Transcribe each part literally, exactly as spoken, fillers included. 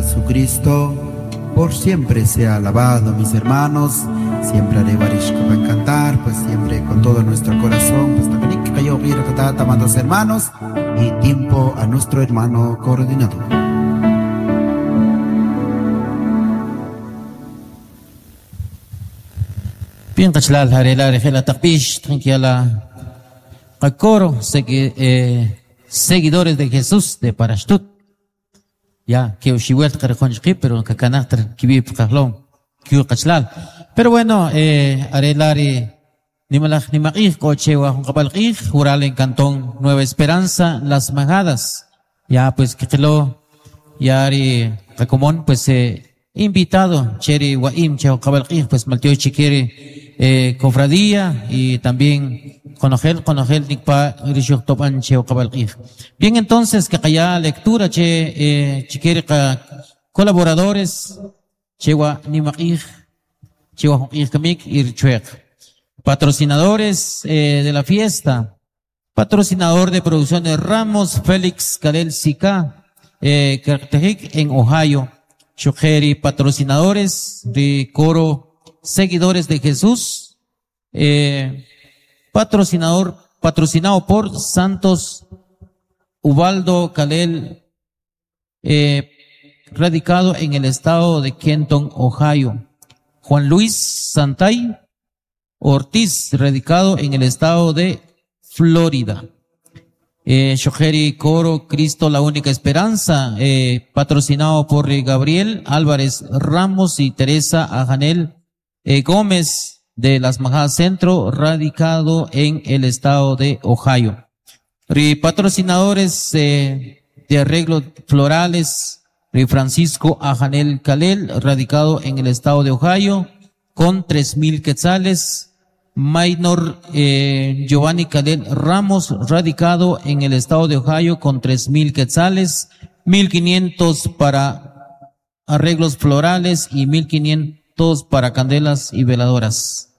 Jesucristo, por siempre sea alabado, mis hermanos. Siempre haré Barishka para cantar, pues siempre con todo nuestro corazón, pues también que cayó ir a amados hermanos, y tiempo a nuestro hermano coordinador. Bien, Kachlal, Harela, Regela Takpish, tranquila, Kakoro, seguidores de Jesús de Parashtut. Ya, que Ushiwelt Karakonjki, pero Kakanakter, Kibib Kahlon, Kyu Kachlal. Pero bueno, eh, Arelari, Nimalach Nimakij, Cochewa, Juncabalkij, Jural en Cantón Nueva Esperanza, Las Majadas. Ya, pues, Kikilo, Yari, Kakomón, pues, eh, invitado, Cheri Waim, Cheo Kabalkij, pues, Malteo Chiquiri, eh, Cofradía, y también, Conogel, Conogel, Nikpa, Rishuk Topan, Cheo Kabalkij. Bien, entonces, que haya lectura, Che, eh, Chiquiri, colaboradores, Chewa Nimakij, Chewa Kamik y Richuek. Patrocinadores eh, de la fiesta. Patrocinador de producción de Ramos, Félix Kalel Sika, eh, Cartejik en Ohio. Shujeri, patrocinadores de coro, seguidores de Jesús. Eh, patrocinador, patrocinado por Santos Ubaldo Kalel, eh, radicado en el estado de Kenton, Ohio. Juan Luis Santay Ortiz, radicado en el estado de Florida. Eh, Shojeri Coro, Cristo la única esperanza, eh, patrocinado por eh, Gabriel Álvarez Ramos y Teresa Ajanel eh, Gómez de Las Majadas Centro, radicado en el estado de Ohio. Eh, patrocinadores eh, de arreglos florales, eh, Francisco Ajanel Calel, radicado en el estado de Ohio, con tres mil quetzales. Maynor eh, Giovanni Calel Ramos, radicado en el estado de Ohio, con tres mil quetzales, mil quinientos para arreglos florales y mil quinientos para candelas y veladoras.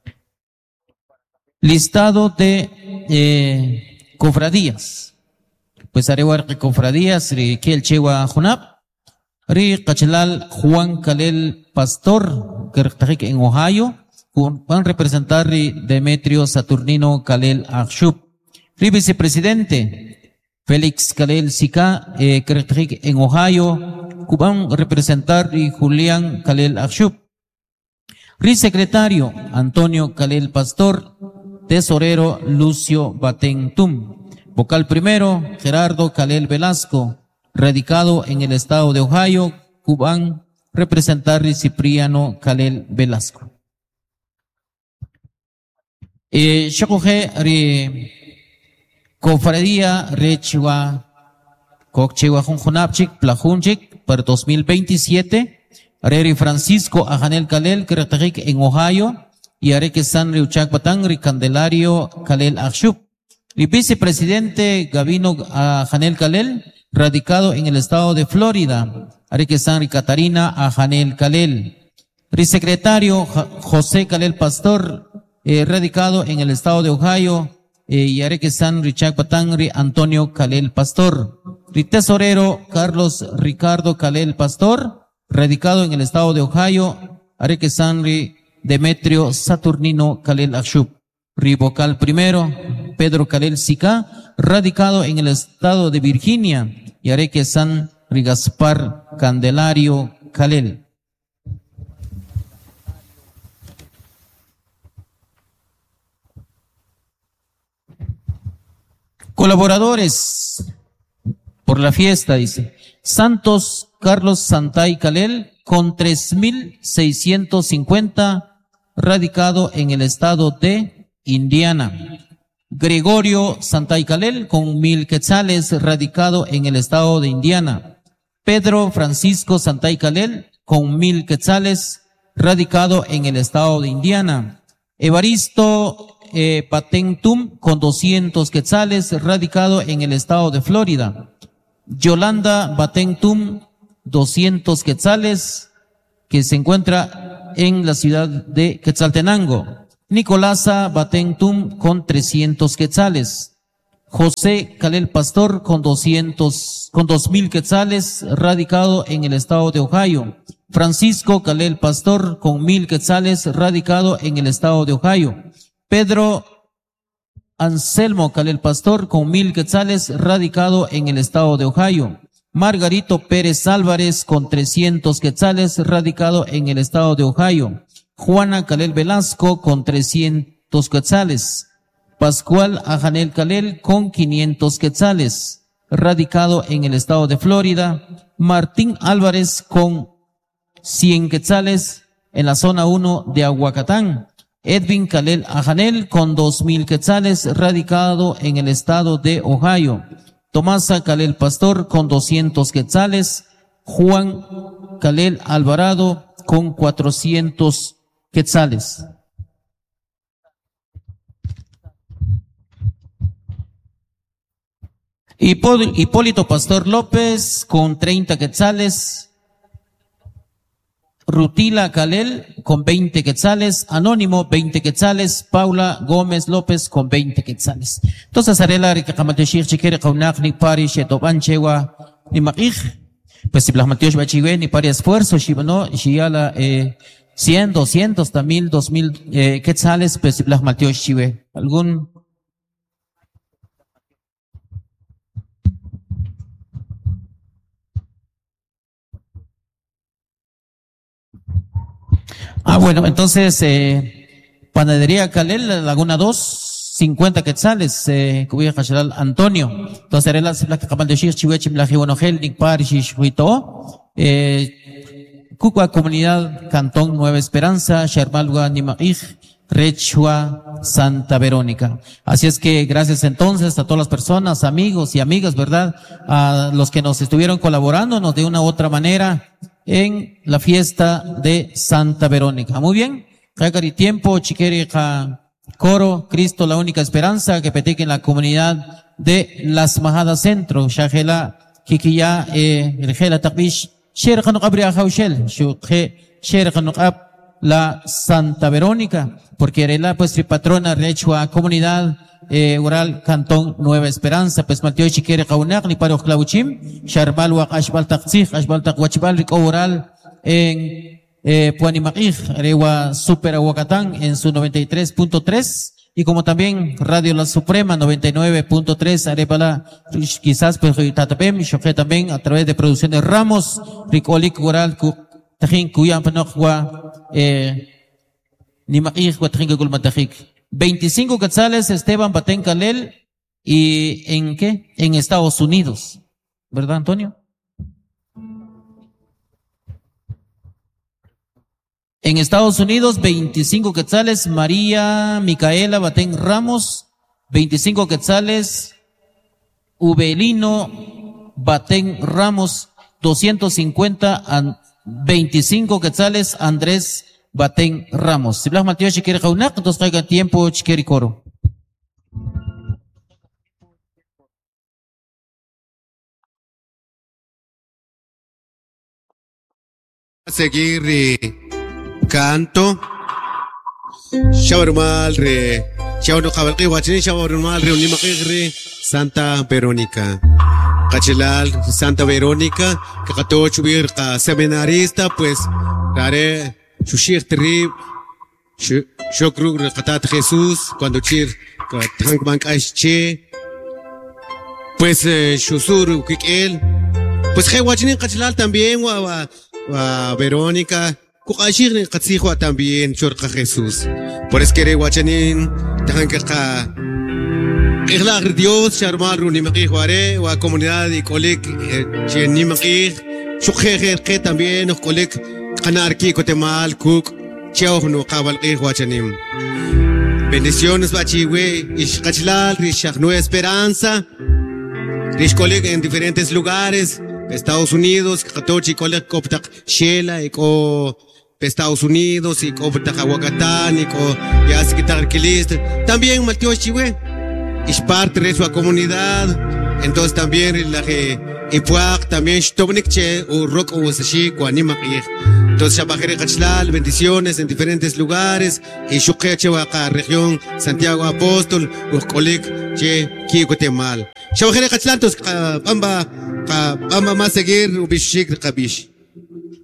Listado de eh, cofradías. Pues Arewar cofradías, que el Chewa Junab, Ri Cachelal Juan Calel Pastor, que en Ohio, van a representar Demetrio Saturnino Calel Akshub. Ri vicepresidente Félix Calel Sika, eh, en Ohio, van a representar Julián Calel Akshub. Ri secretario Antonio Calel Pastor, tesorero Lucio Batentum. Vocal primero Gerardo Calel Velasco, radicado en el estado de Ohio, Cubán, representar Cipriano Calel Velasco. Eh, Shokoje, re, cofradía, Rechiwa, Kokchewa Junjunapchik, Plajunchik, para dos mil veintisiete, Reri Francisco Ajanel Calel, Keretajik en Ohio, y Areque San Riuchak Batangri, Candelario Calel Akshub. Y vicepresidente Gavino Ajanel Calel, radicado en el estado de Florida, Areque San Catarina Ajanel Calel. Secretario José Calel Pastor, eh, radicado en el estado de Ohio, eh, y Areque San Richard Patangri Antonio Calel Pastor. Tesorero Carlos Ricardo Calel Pastor, radicado en el estado de Ohio, Areque San Demetrio Saturnino Calel Akshub. Rivocal primero Pedro Calel Sika, radicado en el estado de Virginia, y Areque San Rigaspar Candelario Calel. Colaboradores por la fiesta, dice Santos Carlos Santay Calel, con tres mil seiscientos cincuenta, radicado en el estado de Indiana. Gregorio Santay Calel, con mil quetzales, radicado en el estado de Indiana. Pedro Francisco Santay Calel, con mil quetzales, radicado en el estado de Indiana. Evaristo eh, Patentum, con doscientos quetzales, radicado en el estado de Florida. Yolanda Batentum, doscientos quetzales, que se encuentra en la ciudad de Quetzaltenango. Nicolasa Batentum, con trescientos quetzales. José Calel Pastor con doscientos, con dos mil quetzales, radicado en el estado de Ohio. Francisco Calel Pastor con mil quetzales, radicado en el estado de Ohio. Pedro Anselmo Calel Pastor con mil quetzales, radicado en el estado de Ohio. Margarito Pérez Álvarez con trescientos quetzales, radicado en el estado de Ohio. Juana Calel Velasco con trescientos quetzales. Pascual Ajanel Calel con quinientos quetzales, radicado en el estado de Florida. Martín Álvarez con cien quetzales en la zona uno de Aguacatán. Edwin Calel Ajanel con dos mil quetzales, radicado en el estado de Ohio. Tomasa Calel Pastor con doscientos quetzales. Juan Calel Alvarado con cuatrocientos quetzales. Hipólito Pastor López con treinta quetzales. Rutila Calel con veinte quetzales. Anónimo veinte quetzales. Paula Gómez López con veinte quetzales. Entonces, arela rikamateshir chiquere kaunak ni pari shetobanchewa ni maij. Pues si plasmatiosh bachiwe ni pari esfuerzo shibano shiala eh cien, doscientos, mil, dos mil eh, quetzales, pues si plasmatiosh chiwe. ¿Algún? Ah, bueno, entonces, eh, Panadería Calel, Laguna dos, cincuenta quetzales, eh, Cubilla Cacheral Antonio. Entonces, haré la que acaban de decir, Chihuechi, Mlajiwanogel, Nicpar, Xixhuito, eh, Cucua Comunidad, Cantón Nueva Esperanza, Shermalwa, Nimaij, Rechua, Santa Verónica. Así es que gracias entonces a todas las personas, amigos y amigas, ¿verdad? A los que nos estuvieron colaborándonos de una u otra manera en la fiesta de Santa Verónica. Muy bien. Cagari tiempo, chiqueri coro, Cristo la única esperanza, que petique en la comunidad de Las Majadas Centro, Shagela, Kikiya, eh, Regela Takbish, Sher Hanukabria Haushel, Shukhe, Sher Hanukab, la Santa Verónica, porque era la pues patrona Rechua comunidad eh, oral Cantón Nueva Esperanza, pues Mateo Chiquere Kaunak, ni Paro Clauchim, Sharbal Wak Ashbal Takzich, Ashbal Takwachbal, Rico oral en eh, Puanimaij, Rewa Super Aguacatán en su noventa y tres punto tres, y como también Radio La Suprema noventa y nueve punto tres, Arepala, quizás pues Tatapem, Shoke también a través de Producciones Ramos, Ricolik oral Tajin Kuyan Panokwa, eh, Nimaij, Watringa Gulmatajik. veinticinco quetzales Esteban Batén Calel, y ¿en qué? En Estados Unidos, ¿verdad, Antonio? En Estados Unidos, veinticinco quetzales María Micaela Batén Ramos, veinticinco quetzales Ubelino Batén Ramos, doscientos cincuenta, veinticinco quetzales Andrés Batén Ramos. Si Blas Mateo quiere jaunak, entonces traiga tiempo chiqueri coro. Seguir eh, canto. Shawarmal re. Shawar cabalqui wachini shawarmal re unimaqi Santa Verónica. Cachelal Santa Verónica, que cató chubir ka seminarista, pues daré chushir trip. Yo creo que catat Jesús cuando chir tank bank che. Pues shusur kikel. Pues que wachini cachelal también wa wa wa Verónica. Kukashir ni katsijo también chorka Jesús. Por eso que wachanin tank ka Ikhlar Dios, Sharmar, Nimaki Juare, o comunidad y coleg, Nimaki, Shukhe, que también, o coleg, Kanarki, Cotemal, Cook, Chao, no Cabal, Huachanim. Bendiciones, Bachiwe, Ishkachlal, Rishak, Nueva Esperanza, Rish coleg en diferentes lugares, Estados Unidos, Katochi, coleg, Koptak, Shela, Eco, Estados Unidos, y Koptak, Aguacatán, y Co, Yaskitar, Kilist, también Mateo Chiwe. Es parte de su comunidad, entonces también la que Ipuak también Stobnik Che o Rock o Sashi Guanimak Entonces, Shabajere Cachlal, bendiciones en diferentes lugares. Y Shuque Chehuaca, región Santiago Apóstol, Uxcolik, Che, Kikutemal. Shabajere Cachlal, entonces, Bamba, Bamba más seguir, Ubishik, Kabish.